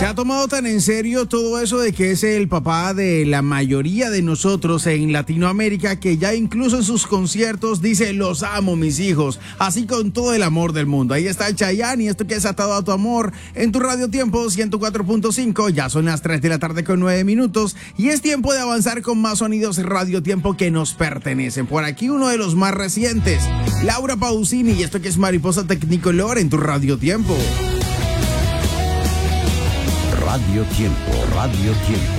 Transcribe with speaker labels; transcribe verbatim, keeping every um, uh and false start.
Speaker 1: Se ha tomado tan en serio todo eso de que es el papá de la mayoría de nosotros en Latinoamérica que ya incluso en sus conciertos dice los amo mis hijos, así con todo el amor del mundo. Ahí está el Chayanne y esto que es Atado a tu amor en tu Radio Tiempo ciento cuatro punto cinco. Ya son las tres de la tarde con nueve minutos y es tiempo de avanzar con más sonidos Radio Tiempo que nos pertenecen. Por aquí uno de los más recientes, Laura Pausini y esto que es Mariposa Technicolor en tu Radio Tiempo.
Speaker 2: Radio Tiempo, Radio Tiempo.